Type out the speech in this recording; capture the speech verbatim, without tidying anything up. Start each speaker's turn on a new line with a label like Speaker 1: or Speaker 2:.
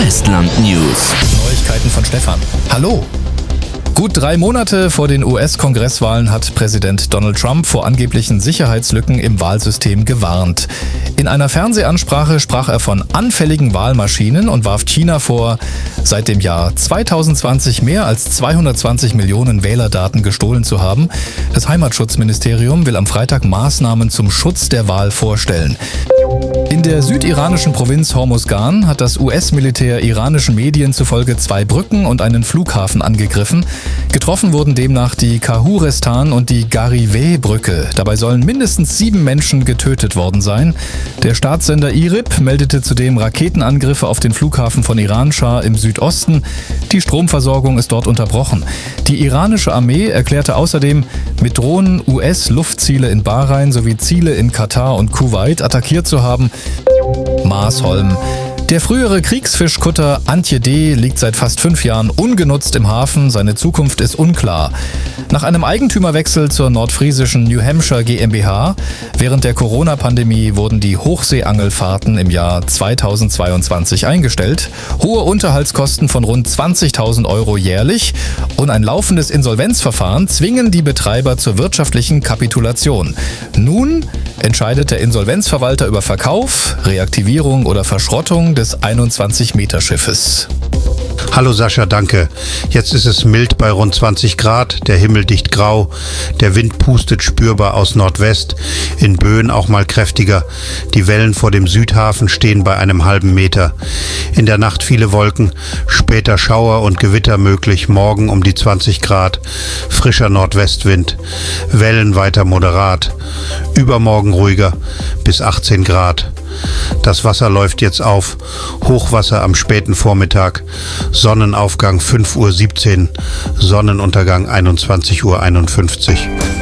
Speaker 1: Westland News.
Speaker 2: Neuigkeiten von Stefan. Hallo! Gut drei Monate vor den U S-Kongresswahlen hat Präsident Donald Trump vor angeblichen Sicherheitslücken im Wahlsystem gewarnt. In einer Fernsehansprache sprach er von anfälligen Wahlmaschinen und warf China vor, seit dem Jahr zweitausendzwanzig mehr als zweihundertzwanzig Millionen Wählerdaten gestohlen zu haben. Das Heimatschutzministerium will am Freitag Maßnahmen zum Schutz der Wahl vorstellen. In der südiranischen Provinz Hormuzgan hat das U S-Militär iranischen Medien zufolge zwei Brücken und einen Flughafen angegriffen. Getroffen wurden demnach die Kahurestan- und die Gariveh-Brücke. Dabei sollen mindestens sieben Menschen getötet worden sein. Der Staatssender I R I B meldete zudem Raketenangriffe auf den Flughafen von Iran-Schah im Südosten. Die Stromversorgung ist dort unterbrochen. Die iranische Armee erklärte außerdem, mit Drohnen U S-Luftziele in Bahrain sowie Ziele in Katar und Kuwait attackiert zu haben. Maasholm. Der frühere Kriegsfischkutter Antje D. liegt seit fast fünf Jahren ungenutzt im Hafen. Seine Zukunft ist unklar. Nach einem Eigentümerwechsel zur nordfriesischen New Hampshire GmbH während der Corona-Pandemie wurden die Hochseeangelfahrten im Jahr zweitausendzweiundzwanzig eingestellt. Hohe Unterhaltskosten von rund zwanzigtausend Euro jährlich und ein laufendes Insolvenzverfahren zwingen die Betreiber zur wirtschaftlichen Kapitulation. Nun entscheidet der Insolvenzverwalter über Verkauf, Reaktivierung oder Verschrottung des einundzwanzig Meter Schiffes.
Speaker 3: Hallo Sascha, danke. Jetzt ist es mild bei rund zwanzig Grad, der Himmel dicht grau, der Wind pustet spürbar aus Nordwest, in Böen auch mal kräftiger. Die Wellen vor dem Südhafen stehen bei einem halben Meter. In der Nacht viele Wolken, später Schauer und Gewitter möglich, morgen um die zwanzig Grad, frischer Nordwestwind, Wellen weiter moderat, übermorgen ruhiger bis achtzehn Grad. Das Wasser läuft jetzt auf, Hochwasser am späten Vormittag, Sonnenaufgang fünf Uhr siebzehn, Sonnenuntergang einundzwanzig Uhr einundfünfzig.